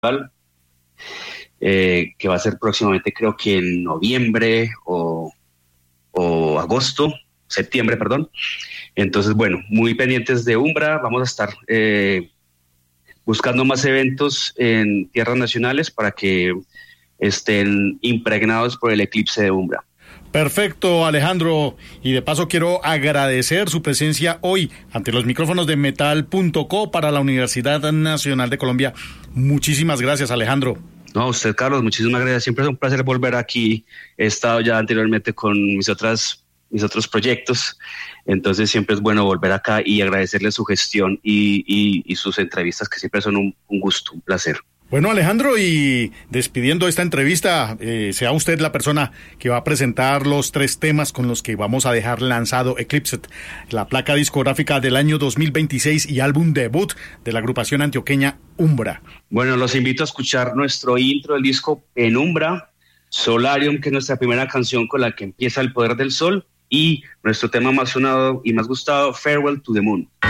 que va a ser próximamente, creo que en noviembre o agosto, septiembre, perdón. Entonces, bueno, muy pendientes de Umbra, vamos a estar buscando más eventos en tierras nacionales para que estén impregnados por el eclipse de Umbra. Perfecto, Alejandro, y de paso quiero agradecer su presencia hoy ante los micrófonos de Metal.co para la Universidad Nacional de Colombia. Muchísimas gracias, Alejandro. No, usted, Carlos, muchísimas gracias. Siempre es un placer volver aquí. He estado ya anteriormente con mis otros proyectos, entonces siempre es bueno volver acá y agradecerle su gestión y sus entrevistas, que siempre son un gusto, un placer. Bueno, Alejandro, y despidiendo esta entrevista, sea usted la persona que va a presentar los 3 temas con los que vamos a dejar lanzado Eclipsed, la placa discográfica del año 2026 y álbum debut de la agrupación antioqueña Umbra. Bueno, los invito a escuchar nuestro intro del disco Penumbra, Solarium, que es nuestra primera canción con la que empieza El Poder del Sol, y nuestro tema más sonado y más gustado, Farewell to the Moon.